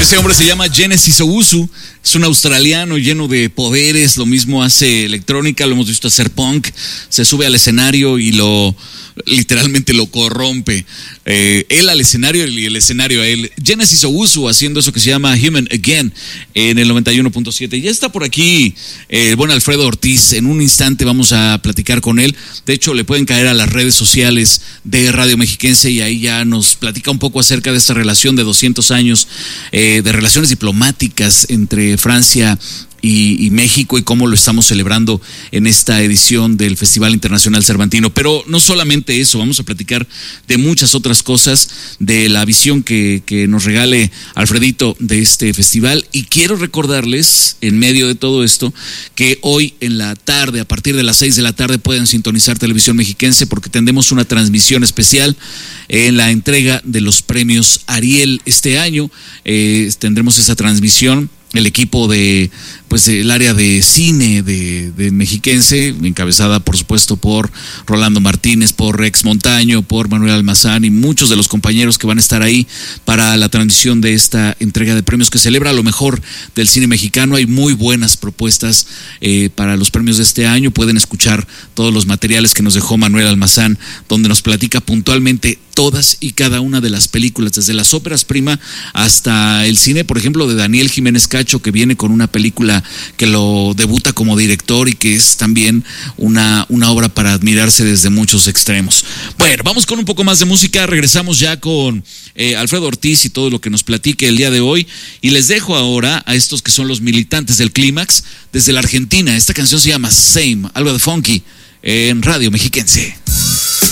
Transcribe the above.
Este hombre se llama Genesis Owusu, es un australiano lleno de poderes, lo mismo hace electrónica, lo hemos visto hacer punk, se sube al escenario y literalmente lo corrompe. Él al escenario y el escenario a él. Genesis Owusu haciendo eso que se llama Human Again en el 91.7. Ya está por aquí el buen Alfredo Ortiz. En un instante vamos a platicar con él. De hecho, le pueden caer a las redes sociales de Radio Mexiquense y ahí ya nos platica un poco acerca de esta relación de 200 años de relaciones diplomáticas entre Francia y México y cómo lo estamos celebrando en esta edición del Festival Internacional Cervantino. Pero no solamente eso, vamos a platicar de muchas otras cosas, de la visión que nos regale Alfredito de este festival. Y quiero recordarles, en medio de todo esto, que hoy en la tarde, a partir de las 6 de la tarde, pueden sintonizar Televisión Mexiquense porque tendremos una transmisión especial en la entrega de los premios Ariel este año. Tendremos esa transmisión. El equipo del área de cine de Mexiquense, encabezada por supuesto por Rolando Martínez, por Rex Montaño, por Manuel Almazán y muchos de los compañeros que van a estar ahí para la transmisión de esta entrega de premios que celebra lo mejor del cine mexicano. Hay muy buenas propuestas para los premios de este año. Pueden escuchar todos los materiales que nos dejó Manuel Almazán, donde nos platica puntualmente todas y cada una de las películas, desde las óperas prima hasta el cine, por ejemplo, de Daniel Jiménez Cacho, que viene con una película que lo debuta como director y que es también una obra para admirarse desde muchos extremos. Bueno, vamos con un poco más de música, regresamos ya con Alfredo Ortiz y todo lo que nos platique el día de hoy, y les dejo ahora a estos que son los militantes del Clímax desde la Argentina. Esta canción se llama Same, algo de funky, en Radio Mexiquense.